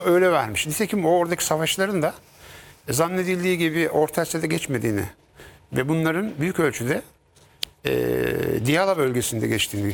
öyle vermiş. Nitekim o oradaki savaşların da zannedildiği gibi Orta Asya'da geçmediğini ve bunların büyük ölçüde Diyala bölgesinde geçtiğini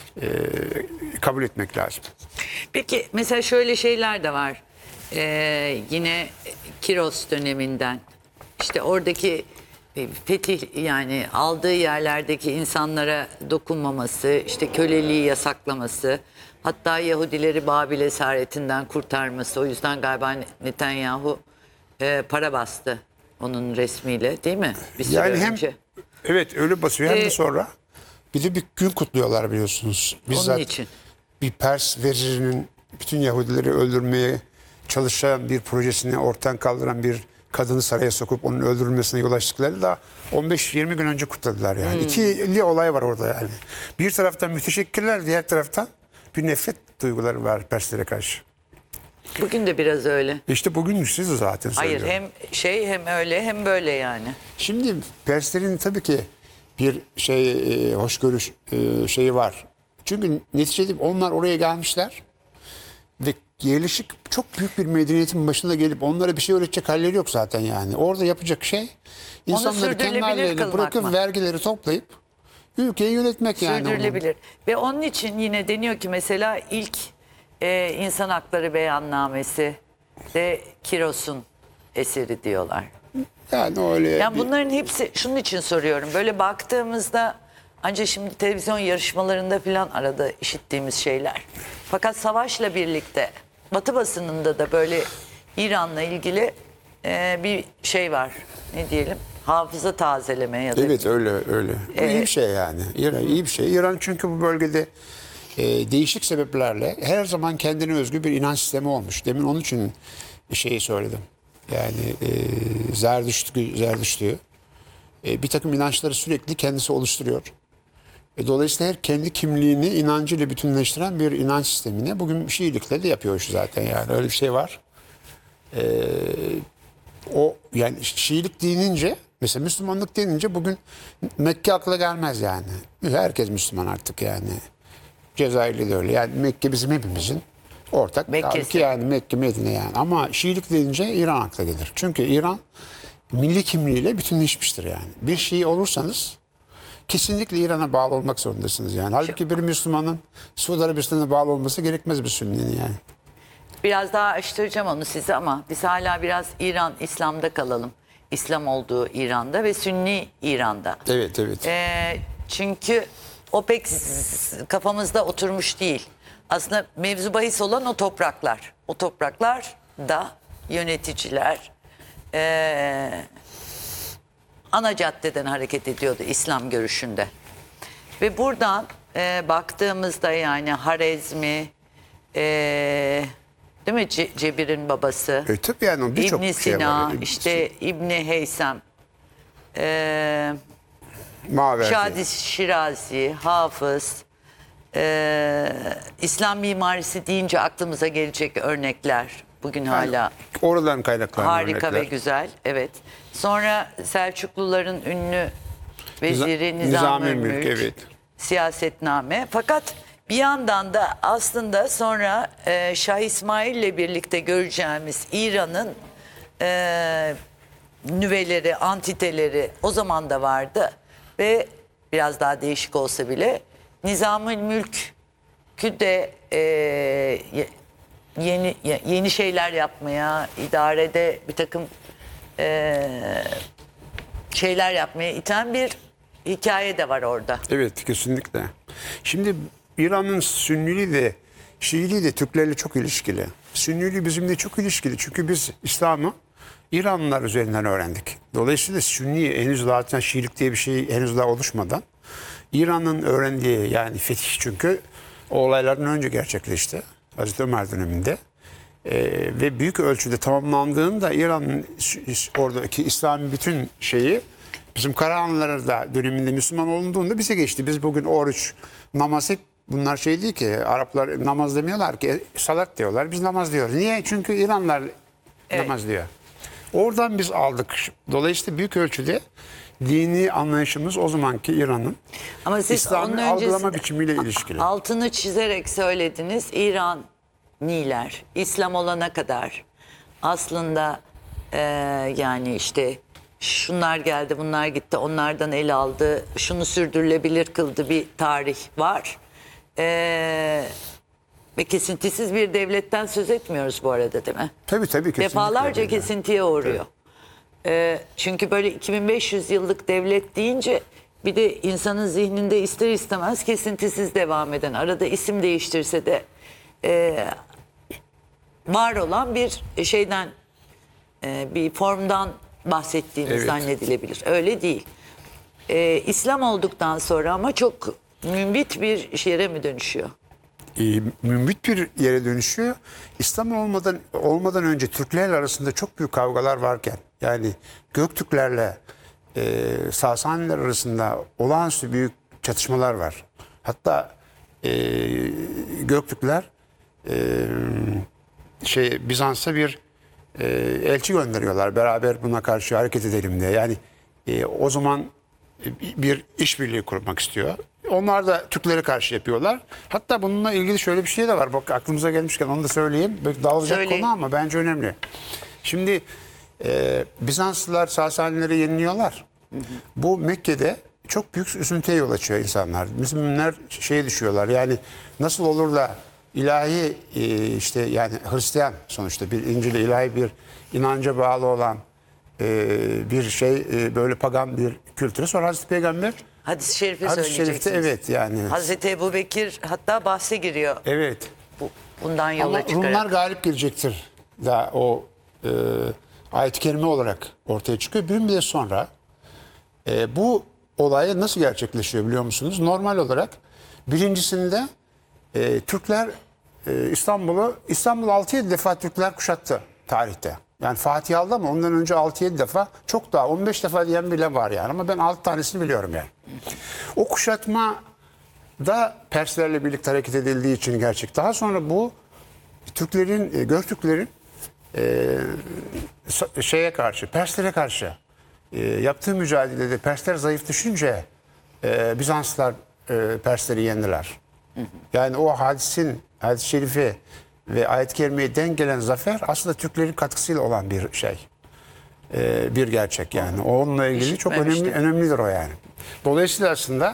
kabul etmek lazım. Peki mesela şöyle şeyler de var. Yine Kiros döneminden. İşte oradaki fetih, yani aldığı yerlerdeki insanlara dokunmaması, işte köleliği yasaklaması, hatta Yahudileri Babil esaretinden kurtarması. O yüzden galiba Netanyahu para bastı onun resmiyle, değil mi? Bir süre Yani hem önce. evet öyle basıyor hem de sonra bir de bir gün kutluyorlar biliyorsunuz. Bizzat Onun için. bir Pers vezirinin bütün Yahudileri öldürmeye çalışan bir projesini ortadan kaldıran bir kadını saraya sokup onun öldürülmesine yol açtıkları da 15-20 gün önce kutladılar yani. İkili olay var orada yani. Bir taraftan müteşekkirler, diğer taraftan bir nefret duyguları var Perslere karşı. Bugün de biraz öyle. İşte bugün siz de zaten Hayır, söylüyorum. hem hem öyle hem böyle yani. Şimdi Perslerin tabii ki bir hoşgörü şeyi var. Çünkü neticede onlar oraya gelmişler ve yerleşik çok büyük bir medeniyetin başında gelip onlara bir şey öğretecek halleri yok zaten yani. Orada yapacak şey insanları kendi sürdürülebilir hallerine kılmak bırakıp mı? vergileri toplayıp ülkeyi yönetmek yani. Sürdürülebilir. Ve onun için yine deniyor ki mesela ilk insan hakları beyannamesi de Kiros'un eseri diyorlar. Yani öyle. Yani bunların hepsi, şunun için soruyorum. Böyle baktığımızda ancak şimdi televizyon yarışmalarında falan arada işittiğimiz şeyler. Fakat savaşla birlikte Batı basınında da böyle İran'la ilgili bir şey var. Ne diyelim? Hafıza tazeleme ya da. Evet öyle. Bu iyi bir şey yani. İran iyi bir şey. İran çünkü bu bölgede değişik sebeplerle her zaman kendine özgü bir inanç sistemi olmuş. Demin onun için şeyi söyledim. Yani Zerdüştlüğü bir takım inançları sürekli kendisi oluşturuyor. Dolayısıyla her kendi kimliğini inancıyla bütünleştiren bir inanç sistemine bugün Şiilikle de yapıyor şu zaten yani öyle bir şey var. O yani Şiilik denince mesela Müslümanlık denince bugün Mekke akla gelmez yani. Herkes Müslüman artık yani. Cezayirli de öyle. Yani Mekke bizim hepimizin ortak. Mekke'si. Yani Mekke, Medine yani. Ama Şiilik deyince İran akla gelir. Çünkü İran milli kimliğiyle bütünleşmiştir yani. Bir Şii olursanız kesinlikle İran'a bağlı olmak zorundasınız yani. Halbuki bir Müslümanın Suudi Arabistan'a bağlı olması gerekmez bir Sünni'nin yani. Biraz daha açtıracağım onu size ama biz hala biraz İran, İslam'da kalalım. İslam olduğu İran'da ve Sünni İran'da. Evet. Çünkü o pek kafamızda oturmuş değil. Aslında mevzu bahis olan o topraklar. O topraklar da yöneticiler ana caddeden hareket ediyordu İslam görüşünde. Ve buradan baktığımızda yani Harezmi, değil mi, Cebir'in babası, Tabii yani o birçok İbn şey Sina, var. işte İbni Heysem, Maverdi. Şadi Şirazi, Hafız, İslam mimarisi deyince aklımıza gelecek örnekler. Bugün hala Oradan kaynaklanan harika örnekler. ve güzel. Evet. Sonra Selçukluların ünlü veziri Nizami Nizami Mülk, Mülk, evet. siyasetname. Fakat bir yandan da aslında sonra Şah İsmail ile birlikte göreceğimiz İran'ın nüveleri, antiteleri o zaman da vardı ve biraz daha değişik olsa bile Nizamül Mülk'ü de yeni şeyler yapmaya, idarede bir takım şeyler yapmaya iten bir hikaye de var orada. Evet kesinlikle. Şimdi İran'ın Sünniliği de Şiiliği de Türklerle çok ilişkili. Sünniliği bizimle çok ilişkili. Çünkü biz İslam'ı İranlılar üzerinden öğrendik. Dolayısıyla Sünni henüz zaten Şiilik diye bir şey henüz daha oluşmadan İran'ın öğrendiği yani fetih çünkü o olaylardan önce gerçekleşti. Hazreti Ömer döneminde. Ve büyük ölçüde tamamlandığında İran'ın oradaki İslam'ın bütün şeyi bizim Karahanlılara da döneminde Müslüman olunduğunda bize geçti. Biz bugün oruç, namaz hep bunlar şey değil ki Araplar namaz demiyorlar ki salat diyorlar. Biz namaz diyoruz. Niye? Çünkü İranlılar namaz diyor. Oradan biz aldık. Dolayısıyla büyük ölçüde dini anlayışımız o zamanki İran'ın Ama siz onun İslam'ı algılama öncesinde biçimiyle ilişkili. altını çizerek söylediniz. İran İslamniler, İslam olana kadar aslında yani işte şunlar geldi, bunlar gitti, onlardan el aldı, şunu sürdürülebilir kıldı bir tarih var. Ve kesintisiz bir devletten söz etmiyoruz bu arada, değil mi? Tabii kesinlikle. Defalarca öyle. kesintiye uğruyor. Çünkü böyle 2500 yıllık devlet deyince bir de insanın zihninde ister istemez kesintisiz devam eden, arada isim değiştirse de var olan bir şeyden, bir formdan bahsettiğimiz Evet. zannedilebilir. Öyle değil. İslam olduktan sonra ama çok mümbit bir yere mi dönüşüyor? Mümbit bir yere dönüşüyor. İslam olmadan önce Türklerle arasında çok büyük kavgalar varken, yani Göktürklerle Sasaniler arasında olağanüstü büyük çatışmalar var. Hatta Göktürkler Bizans'a bir elçi gönderiyorlar, beraber buna karşı hareket edelim diye. Yani o zaman bir işbirliği kurmak istiyor. Onlar da Türklere karşı yapıyorlar. Hatta bununla ilgili şöyle bir şey de var. Bak, aklımıza gelmişken onu da söyleyeyim. Böyle dağılacak Söyleyin. konu ama bence önemli. Şimdi Bizanslılar Sasanileri yeniliyorlar. Bu Mekke'de çok büyük üzüntüye yol açıyor insanlar. Müslümanlar şeye düşüyorlar. Yani nasıl olur da ilahi işte, yani Hristiyan sonuçta bir İncil'e, ilahi bir inanca bağlı olan bir şey, böyle pagan bir kültüre. Sonra Hazreti Peygamber Hadis-i Şerif'i Hadis-i Şerif'te, söyleyeceksiniz. evet yani. Hazreti Ebubekir hatta bahse giriyor. Evet. Bundan yola Ama çıkarak. Rumlar galip gelecektir. Da o ayet-i kerime olarak ortaya çıkıyor. Bir müddet sonra bu olay nasıl gerçekleşiyor biliyor musunuz? Normal olarak birincisinde Türkler İstanbul'u 6-7 defa Türkler kuşattı tarihte. Yani Fatih aldı ama ondan önce 6-7 defa, çok daha 15 defa diyen bile var yani. Ama ben 6 tanesini biliyorum yani. O kuşatma da Perslerle birlikte hareket edildiği için gerçek. Daha sonra bu Türklerin, Göktürklerin şeye karşı, Perslere karşı yaptığı mücadelede Persler zayıf düşünce Bizanslılar Persleri yendiler. Yani o hadis-i şerifi ve ayet-i kerimeye denk gelen zafer aslında Türklerin katkısıyla olan bir şey. Bir gerçek yani. Onunla ilgili çok önemlidir o yani. Dolayısıyla aslında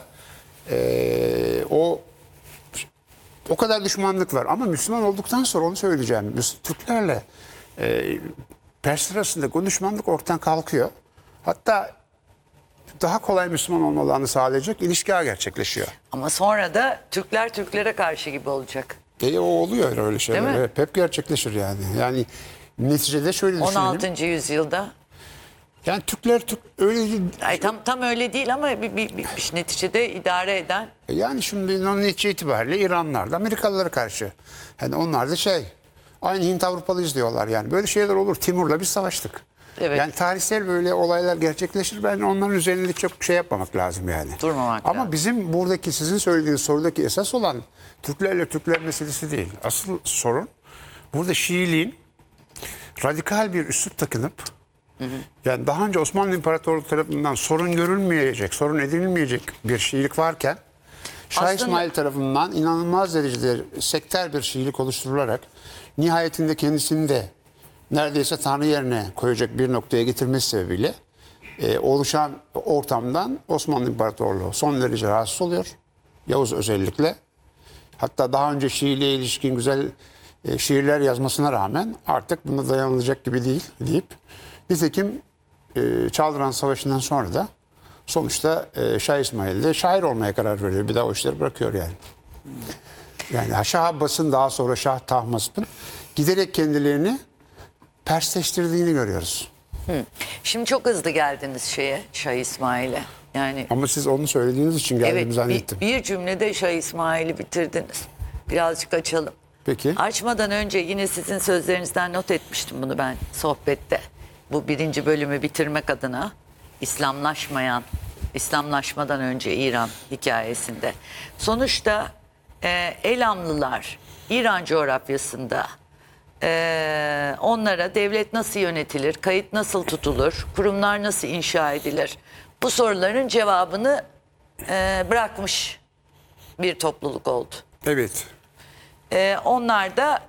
o kadar düşmanlık var. Ama Müslüman olduktan sonra onu söyleyeceğim. Türklerle Persler arasında o düşmanlık ortadan kalkıyor. Hatta daha kolay Müslüman olmalarını sağlayacak ilişki gerçekleşiyor. Ama sonra da Türkler Türklere karşı gibi olacak. O oluyor öyle şeyler. Değil mi? Evet, hep gerçekleşir yani. Yani neticede şöyle düşünelim. 16. yüzyılda. Yani Türkler öyle değil. Ay, tam öyle değil ama neticede idare eden. Yani şimdi onun netice itibariyle İranlılar da Amerikalılara karşı. Yani onlar da aynı Hint Avrupalıyız diyorlar yani. Böyle şeyler olur. Timur'la biz savaştık. Evet. Yani tarihsel böyle olaylar gerçekleşir. Ben onların üzerinde çok şey yapmamak lazım yani. Durmamak Ama lazım. bizim buradaki sizin söylediğiniz sorudaki esas olan Türklerle Türkler meselesi değil. Asıl sorun burada Şiiliğin radikal bir üslup takınıp, yani daha önce Osmanlı İmparatorluğu tarafından sorun görülmeyecek, sorun edilmeyecek bir Şiilik varken Şah Aslında- İsmail tarafından inanılmaz derecede sektör bir Şiilik oluşturularak nihayetinde kendisini de neredeyse Tanrı yerine koyacak bir noktaya getirmesi sebebiyle oluşan ortamdan Osmanlı İmparatorluğu son derece rahatsız oluyor. Yavuz özellikle. Hatta daha önce Şiiliğe ilişkin güzel şiirler yazmasına rağmen artık buna dayanılacak gibi değil deyip, nitekim Çaldıran Savaşı'ndan sonra da sonuçta Şah İsmail de şair olmaya karar veriyor. Bir daha o işleri bırakıyor yani. Yani Şah Abbas'ın, daha sonra Şah Tahmasp'ın giderek kendilerini Persleştirdiğini görüyoruz. Şimdi çok hızlı geldiniz Şah İsmail'e. Yani Ama siz onu söylediğiniz için geldiğimi evet, zannettim. bir cümlede Şah İsmail'i bitirdiniz. Birazcık açalım. Peki. Açmadan önce yine sizin sözlerinizden not etmiştim bunu ben sohbette. Bu 1. bölümü bitirmek adına İslamlaşmadan önce İran hikayesinde. Sonuçta Elamlılar İran coğrafyasında onlara devlet nasıl yönetilir, kayıt nasıl tutulur, kurumlar nasıl inşa edilir? Bu soruların cevabını bırakmış bir topluluk oldu. Evet. Onlar da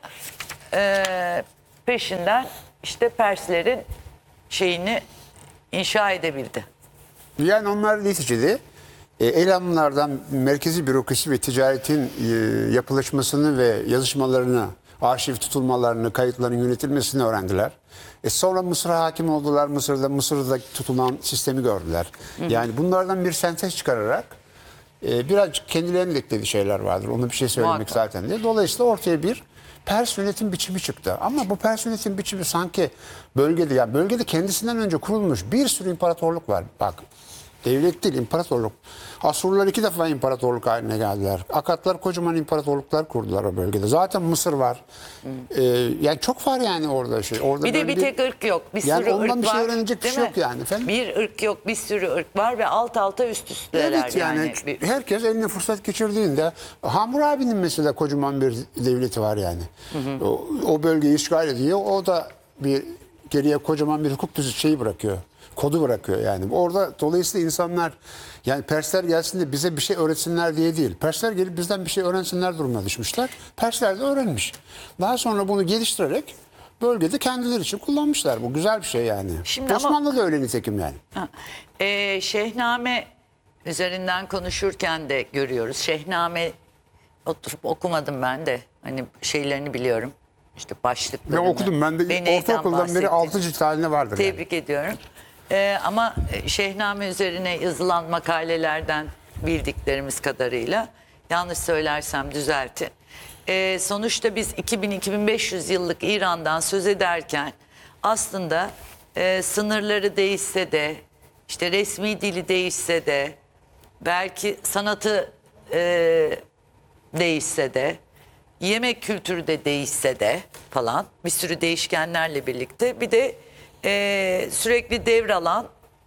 peşinden işte Perslerin şeyini inşa edebildi. Yani onlar neticede Elamlardan merkezi bürokrasi ve ticaretin yapılaşmasını ve yazışmalarını, arşiv tutulmalarını, kayıtların yönetilmesini öğrendiler. Sonra Mısır'a hakim oldular. Mısır'da tutulan sistemi gördüler. Yani bunlardan bir sentez çıkararak birazcık kendilerinin de eklediği şeyler vardır. Onu bir şey söylemek Muhakkak. zaten diye. Dolayısıyla ortaya bir Pers yönetim biçimi çıktı. Ama bu Pers yönetim biçimi sanki bölgede, yani bölgede kendisinden önce kurulmuş bir sürü imparatorluk var. Bak, devlet değil, imparatorluk. Asurlular 2 defa imparatorluk haline geldiler. Akatlar kocaman imparatorluklar kurdular o bölgede. Zaten Mısır var. Yani çok var yani orada şey. Orada Bir de böyle bir tek ırk yok. Bir yani sürü ondan ırk bir şey var. öğrenecek bir değil şey mi? yok yani efendim. Bir ırk yok, bir sürü ırk var ve alt alta üst üsteler Evet yani herkes eline fırsat geçirdiğinde Hammurabi'nin mesela kocaman bir devleti var yani. O bölgeyi işgal ediyor. O da bir geriye kocaman bir hukuk düzeni şeyi bırakıyor. Kodu bırakıyor yani. Orada dolayısıyla insanlar yani Persler gelsin de bize bir şey öğretsinler diye değil. Persler gelip bizden bir şey öğrensinler durumuna düşmüşler. Persler de öğrenmiş. Daha sonra bunu geliştirerek bölgede kendileri için kullanmışlar. Bu güzel bir şey yani. Şimdi Osmanlı da öyle nitekim yani. Şehname üzerinden konuşurken de görüyoruz. Şehname oturup okumadım ben de. Hani şeylerini biliyorum. İşte başlıklarını. Ben okudum. Ben de Veneyden ortaokuldan beri bahsettim. 6 cilt haline vardır. Yani. Tebrik ediyorum. Ama Şehname üzerine yazılan makalelerden bildiklerimiz kadarıyla yanlış söylersem düzeltin. Sonuçta biz 2000-2500 yıllık İran'dan söz ederken aslında sınırları değişse de işte resmi dili değişse de belki sanatı değişse de yemek kültürü de değişse de falan bir sürü değişkenlerle birlikte bir de sürekli devralan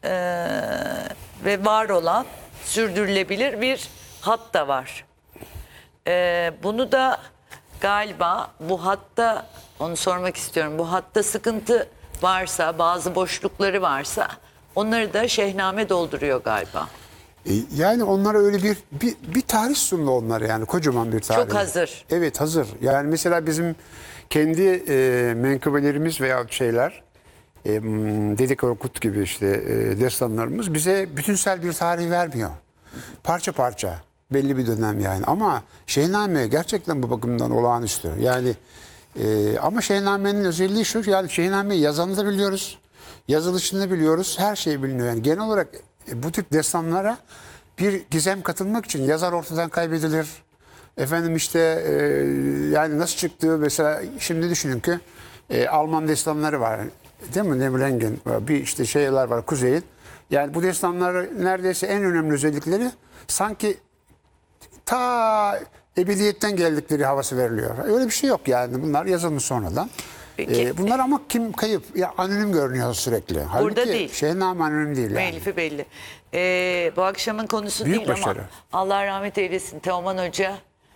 ve var olan sürdürülebilir bir hat da var. Bunu da galiba bu hatta onu sormak istiyorum. Bu hatta sıkıntı varsa, bazı boşlukları varsa onları da Şehname dolduruyor galiba. Yani onlara öyle bir tarih sundu onlar yani kocaman bir tarih. Çok hazır. Evet hazır. Yani mesela bizim kendi menkıbelerimiz veya şeyler Dede Korkut gibi işte destanlarımız bize bütünsel bir tarih vermiyor. Parça parça belli bir dönem yani ama Şehname gerçekten bu bakımdan olağanüstü. Yani ama Şehname'nin özelliği şu yani Şehname'yi yazanı da biliyoruz. Yazılışını da biliyoruz. Her şey biliniyor. Yani genel olarak bu tip destanlara bir gizem katılmak için yazar ortadan kaybedilir. Efendim işte yani nasıl çıktığı mesela şimdi düşünün ki Alman destanları var. Değil mi? Nibelungen bir işte şeyler var kuzeyin. Yani bu destanlar neredeyse en önemli özellikleri sanki ta ebediyetten geldikleri havası veriliyor. Öyle bir şey yok yani. Bunlar yazılmış sonradan. Peki. Bunlar ama kim kayıp? Ya anonim görünüyor sürekli. Halbuki Burada değil. Şehname anonim değil yani. Melifi belli. Bu akşamın konusu Büyük değil başarı. ama Allah rahmet eylesin Teoman Hoca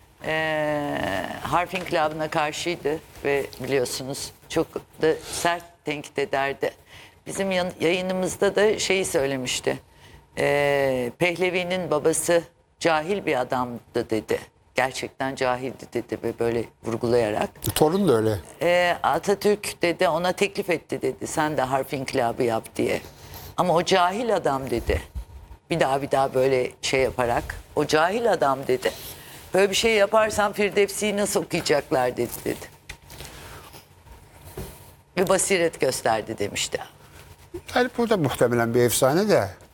harf inkılabına karşıydı ve biliyorsunuz çok da sert tenkit ederdi. Bizim yayınımızda da şeyi söylemişti. Pehlevi'nin babası cahil bir adamdı dedi. Gerçekten cahildi dedi ve böyle vurgulayarak. Torun da öyle. Atatürk dedi ona teklif etti dedi. Sen de harf inkılabı yap diye. Ama o cahil adam dedi. Bir daha böyle şey yaparak. O cahil adam dedi. Böyle bir şey yaparsan Firdevsi'yi nasıl okuyacaklar dedi. Bir basiret gösterdi demişti. Yani bu da muhtemelen bir efsane de.